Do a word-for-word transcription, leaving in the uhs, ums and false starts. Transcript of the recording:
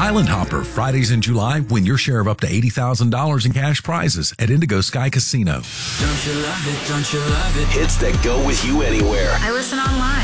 Island Hopper, Fridays in July. Win your share of up to eighty thousand dollars in cash prizes at Indigo Sky Casino. Don't you love it? Don't you love it? Hits that go with you anywhere. I listen online.